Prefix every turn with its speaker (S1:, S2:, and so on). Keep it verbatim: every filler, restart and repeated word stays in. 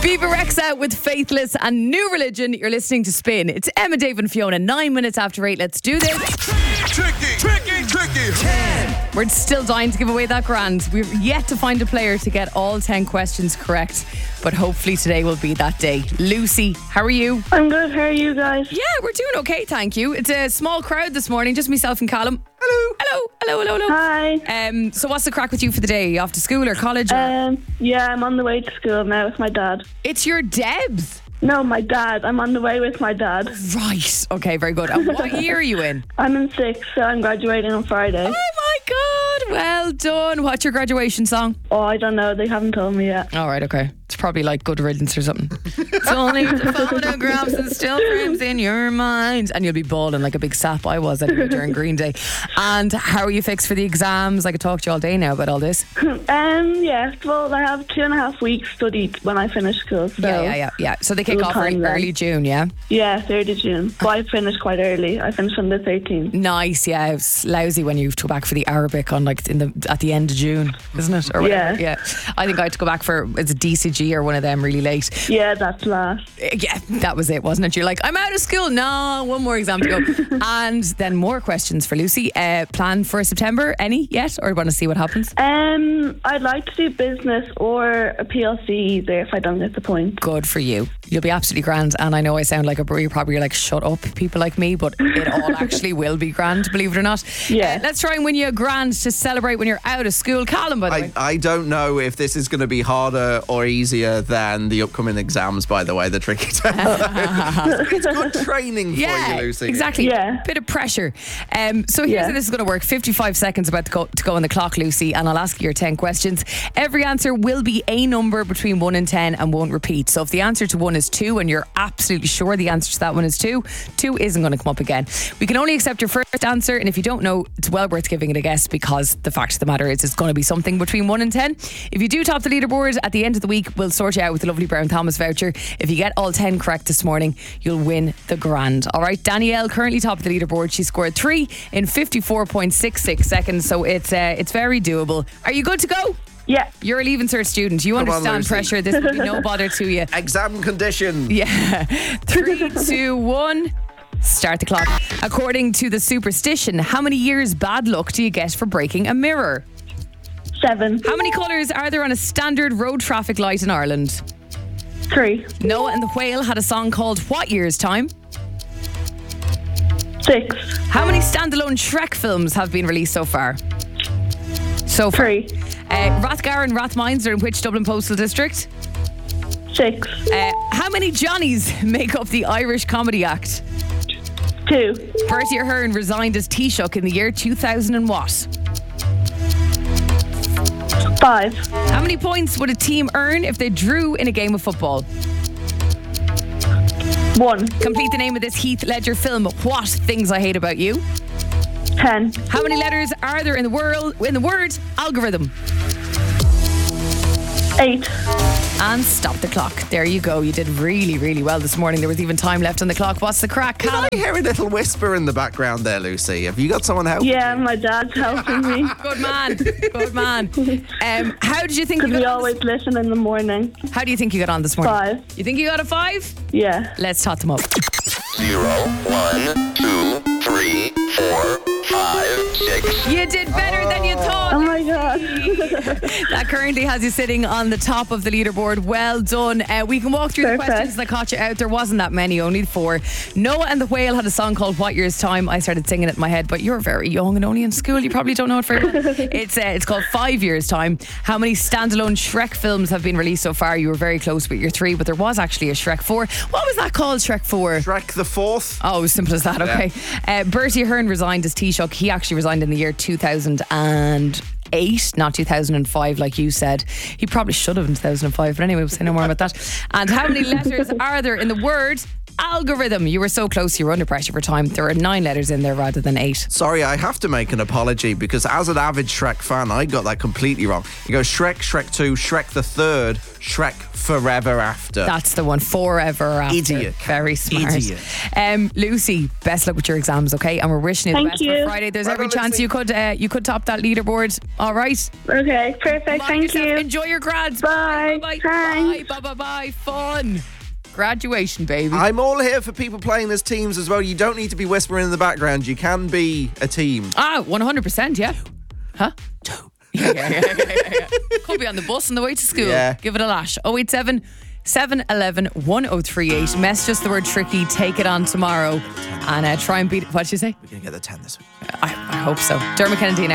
S1: Bebe Rexha with Faithless and New Religion. You're listening to Spin. It's Emma, Dave and Fiona. Nine minutes after eight. Let's do this.
S2: Tricky, tricky, tricky. Ten.
S1: We're still dying to give away that grand. We've yet to find a player to get all ten questions correct, but hopefully today will be that day. Lucy, how are you?
S3: I'm good. How are you guys?
S1: Yeah, we're doing okay, thank you. It's a small crowd this morning, just myself and Callum.
S2: Hello.
S1: Hello, hello, hello, hello.
S3: Hi.
S1: Um, so what's the crack with you for the day? Are you off to school or college? Or?
S3: Um, yeah, I'm on the way to school now with my dad.
S1: It's your Debs.
S3: No, my dad. I'm on the way with my dad.
S1: Right. Okay, very good. And what year are you in?
S3: I'm in sixth, so I'm graduating on Friday.
S1: Oh my God, well done. What's your graduation song?
S3: Oh, I don't know. They haven't told me yet.
S1: All right, okay. It's probably like Good Riddance or something. It's only the photographs and still frames in your mind. And you'll be bawling like a big sap. I was anyway during Green Day. And how are you fixed for the exams? I could talk to you all day now about all this.
S3: um, yeah, well, I have two and a half weeks studied when I finish school. So
S1: Yeah, yeah, yeah, yeah. So they kick
S3: Full
S1: off
S3: time
S1: early,
S3: then.
S1: early June, yeah?
S3: Yeah, third of June. But I finished quite early. I finished on the thirteenth.
S1: Nice, yeah. It's lousy when you have to go back for the Arabic on like in the at the end of June, isn't it? Or whatever.
S3: Yeah.
S1: Yeah. I think I had to go back for it's a D C G or one of them really late.
S3: Yeah, that's last.
S1: Yeah, that was it, wasn't it? You're like, I'm out of school. No, one more exam to go. And then more questions for Lucy. Uh, plan for September? Any yet? Or want to see what happens?
S3: Um, I'd like to do business or a P L C either if I don't get the point.
S1: Good for you. You'll be absolutely grand. And I know I sound like a bro. You're probably like, shut up, people like me. But it all actually will be grand, believe it or not.
S3: Yeah.
S1: Uh, let's try and win you a grand to celebrate when you're out of school. Callum, by the way.
S2: I, I don't know if this is going to be harder or easier than the upcoming exams, by the way, the tricky test. It's good training for
S1: Yeah,
S2: you, Lucy.
S1: exactly.
S3: Yeah.
S1: Bit of pressure. Um, so here's
S3: Yeah.
S1: how this is going to work. fifty-five seconds about to go, to go on the clock, Lucy, and I'll ask you your ten questions. Every answer will be a number between one and ten and won't repeat. So if the answer to one is two and you're absolutely sure the answer to that one is two, two isn't going to come up again. We can only accept your first answer, and if you don't know, it's well worth giving it a guess because the fact of the matter is it's going to be something between one and ten. If you do top the leaderboard at the end of the week, we'll sort you out with a lovely Brown Thomas voucher. If you get all ten correct this morning, you'll win the grand. All right, Danielle currently top of the leaderboard. She scored three in fifty-four point six six seconds, so it's uh, it's very doable. Are you good to go?
S3: Yeah.
S1: You're a Leaving Cert student. You
S2: Come on,
S1: understand
S2: Lucy.
S1: pressure. This will be no bother to you.
S2: Exam condition.
S1: Yeah. Three, two, one. Start the clock. According to the superstition, how many years bad luck do you get for breaking a mirror?
S3: Seven.
S1: How many colours are there on a standard road traffic light in Ireland?
S3: Three.
S1: Noah and the Whale had a song called What Year's Time?
S3: Six.
S1: How many standalone Shrek films have been released so far? So far.
S3: Three.
S1: Uh, Rathgar and Rathmines are in which Dublin Postal District?
S3: Six.
S1: Uh, how many Johnnies make up the Irish Comedy Act?
S3: Two.
S1: Bertie Ahern resigned as Taoiseach in the year two thousand and what?
S3: Five.
S1: How many points would a team earn if they drew in a game of football?
S3: One.
S1: Complete the name of this Heath Ledger film, What Things I Hate About You.
S3: Ten.
S1: How many letters are there in the world in the word algorithm?
S3: Eight.
S1: And stop the clock. There you go. You did really, really well this morning. There was even time left on the clock. What's the crack,
S2: Did
S1: Callum?
S2: I hear a little whisper in the background there, Lucy? Have you got someone helping?
S3: Yeah, my dad's helping me.
S1: Good man. Good man. Um, how did you think you
S3: Because
S1: got
S3: we
S1: on
S3: always
S1: this,
S3: listen in the morning.
S1: How do you think you got on this morning?
S3: Five.
S1: You think you got a five?
S3: Yeah.
S1: Let's tot them up.
S4: Zero, one, two, three, four, five, six.
S1: You did better than you thought.
S3: Oh my God.
S1: That currently has you sitting on the top of the leaderboard. Well done. Uh, we can walk through the
S3: Perfect.
S1: questions that caught you out. There wasn't that many, only four. Noah and the Whale had a song called What Year's Time. I started singing it in my head, but you're very young and only in school. You probably don't know it very well. It's uh, it's called Five Years Time. How many standalone Shrek films have been released so far? You were very close with your three, but there was actually a Shrek four. What was that called, Shrek four?
S2: Shrek the Fourth.
S1: Oh, as simple as that, okay. Uh, Bertie Ahern resigned as Taoiseach. He actually resigned in the year two thousand eight, not two thousand five like you said. He probably should have in two thousand five, but anyway, we'll say no more about that. And how many letters are there in the word algorithm? You were so close, you were under pressure for time. There are nine letters in there rather than eight.
S2: Sorry, I have to make an apology because as an avid Shrek fan, I got that completely wrong. You go Shrek, Shrek two, Shrek the Third, Shrek Forever After.
S1: That's the one, forever after.
S2: Idiot.
S1: Very smart.
S2: Idiot.
S1: Um, Lucy, best luck with your exams, okay? And we're wishing you the
S3: Thank
S1: best
S3: you.
S1: for Friday. There's
S2: Well
S1: every
S2: done,
S1: chance
S2: Lucy.
S1: you could uh, you could top that leaderboard. All right.
S3: Okay, perfect.
S1: Mind
S3: Thank
S1: yourself.
S3: you.
S1: Enjoy your grads.
S3: Bye.
S1: Bye. Bye.
S3: Thanks.
S1: Bye. Bye. Bye. Fun. Graduation, baby.
S2: I'm all here for people playing as teams as well. You don't need to be whispering in the background. You can be a team.
S1: Ah, one hundred percent, yeah. Huh? Two. Yeah, yeah, yeah, yeah, yeah, yeah. Could be on the bus on the way to school.
S2: Yeah.
S1: Give it a lash. oh eight seven, seven one one, one oh three eight. Mess just the word tricky. Take it on tomorrow. And uh, try and beat it. What'd you say?
S2: We're going to get the ten this week.
S1: I, I hope so. Dermot Kennedy now.